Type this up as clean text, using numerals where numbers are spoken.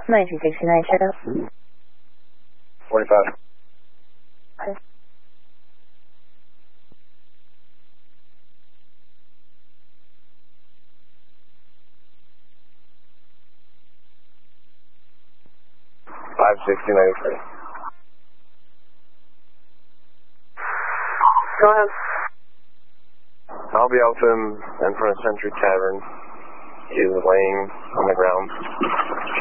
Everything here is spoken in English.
1969, shut up. 45. Okay. Five 6093. Go ahead. I'll be out in front of Century Tavern. He is laying on the ground.